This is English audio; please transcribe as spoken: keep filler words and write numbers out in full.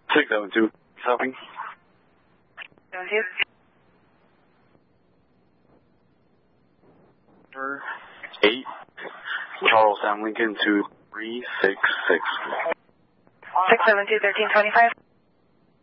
six seven two. Something. seven two. eight. Charles M. Lincoln to three six six. six seven two, thirteen twenty-five.